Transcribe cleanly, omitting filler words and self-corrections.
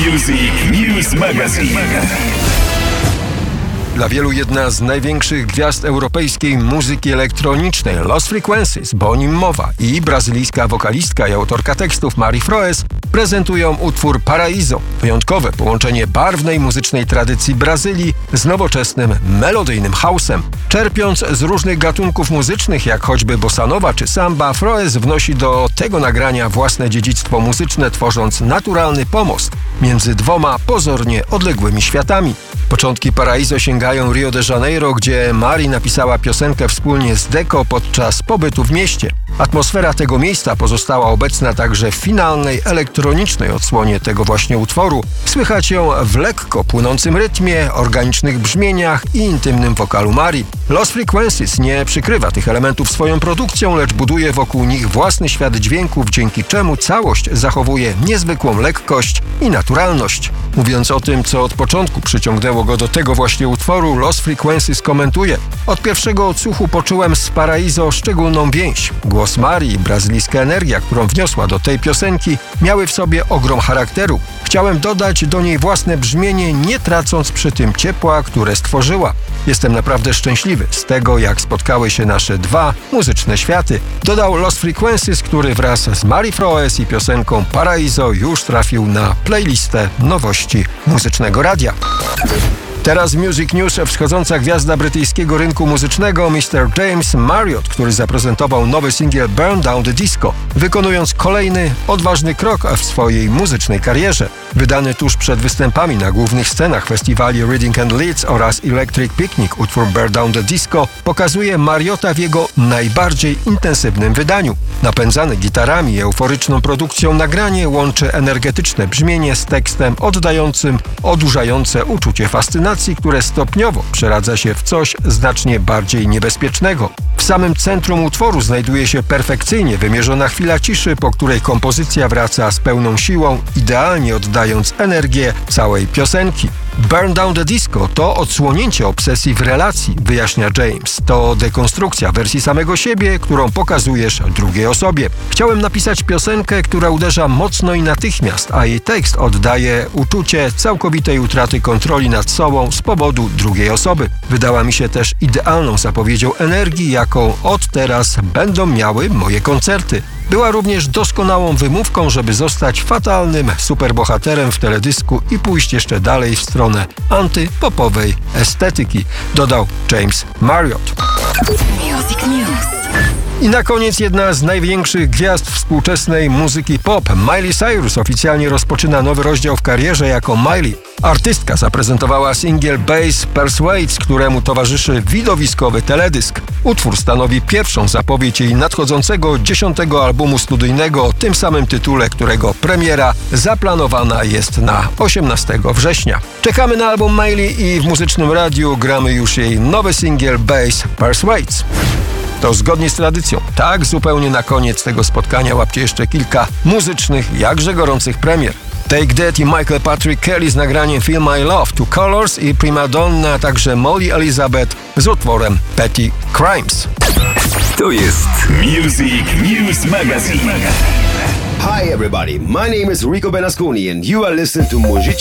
Music News Magazine. Dla wielu jedna z największych gwiazd europejskiej muzyki elektronicznej, Lost Frequencies, bo o nim mowa, i brazylijska wokalistka i autorka tekstów Mari Froes prezentują utwór Paraíso. Wyjątkowe połączenie barwnej muzycznej tradycji Brazylii z nowoczesnym, melodyjnym house'em. Czerpiąc z różnych gatunków muzycznych, jak choćby bossanowa czy samba, Froes wnosi do tego nagrania własne dziedzictwo muzyczne, tworząc naturalny pomost między dwoma pozornie odległymi światami. Początki Paraíso sięgają Rio de Janeiro, gdzie Mari napisała piosenkę wspólnie z Deco podczas pobytu w mieście. Atmosfera tego miejsca pozostała obecna także w finalnej elektronicznej odsłonie tego właśnie utworu. Słychać ją w lekko płynącym rytmie, organicznych brzmieniach i intymnym wokalu Mari. Lost Frequencies nie przykrywa tych elementów swoją produkcją, lecz buduje wokół nich własny świat dźwięków, dzięki czemu całość zachowuje niezwykłą lekkość i naturalność. Mówiąc o tym, co od początku przyciągnęło go do tego właśnie utworu, Lost Frequencies komentuje: od pierwszego odsłuchu poczułem z Paraíso szczególną więź. Głos Mari i brazylijska energia, którą wniosła do tej piosenki, miały w sobie ogrom charakteru. Chciałem dodać do niej własne brzmienie, nie tracąc przy tym ciepła, które stworzyła. Jestem naprawdę szczęśliwy z tego, jak spotkały się nasze dwa muzyczne światy. Dodał Lost Frequencies, który wraz z Mari Froes i piosenką Paraíso już trafił na playlistę nowości muzycznego radia. Teraz w Music News wschodząca gwiazda brytyjskiego rynku muzycznego Mr. James Marriott, który zaprezentował nowy singiel Burn Down the Disco, wykonując kolejny odważny krok w swojej muzycznej karierze. Wydany tuż przed występami na głównych scenach festiwali Reading and Leeds oraz Electric Picnic, utwór Burn Down the Disco pokazuje Marriotta w jego najbardziej intensywnym wydaniu. Napędzany gitarami i euforyczną produkcją nagranie łączy energetyczne brzmienie z tekstem oddającym odurzające uczucie fascynacji, które stopniowo przeradza się w coś znacznie bardziej niebezpiecznego. W samym centrum utworu znajduje się perfekcyjnie wymierzona chwila ciszy, po której kompozycja wraca z pełną siłą, idealnie oddając energię całej piosenki. Burn Down the Disco to odsłonięcie obsesji w relacji, wyjaśnia James. To dekonstrukcja wersji samego siebie, którą pokazujesz drugiej osobie. Chciałem napisać piosenkę, która uderza mocno i natychmiast, a jej tekst oddaje uczucie całkowitej utraty kontroli nad sobą z powodu drugiej osoby. Wydała mi się też idealną zapowiedzią energii, jaką od teraz będą miały moje koncerty. Była również doskonałą wymówką, żeby zostać fatalnym superbohaterem w teledysku i pójść jeszcze dalej w stronę antypopowej estetyki, dodał James Marriott. Music News. I na koniec jedna z największych gwiazd współczesnej muzyki pop, Miley Cyrus, oficjalnie rozpoczyna nowy rozdział w karierze jako Miley. Artystka zaprezentowała singiel Bass Persuades, któremu towarzyszy widowiskowy teledysk. Utwór stanowi pierwszą zapowiedź jej nadchodzącego 10. albumu studyjnego o tym samym tytule, którego premiera zaplanowana jest na 18 września. Czekamy na album Miley i w muzycznym radiu gramy już jej nowy singiel Bass Persuades. To zgodnie z tradycją, tak zupełnie na koniec tego spotkania łapcie jeszcze kilka muzycznych, jakże gorących premier. Take That i Michael Patrick Kelly z nagraniem Feel My Love, Two Colors i Prima Donna, a także Molly Elizabeth z utworem Petty Crimes. To jest Music News Magazine. Hi everybody, my name is Rico Benasconi and you are listening to Music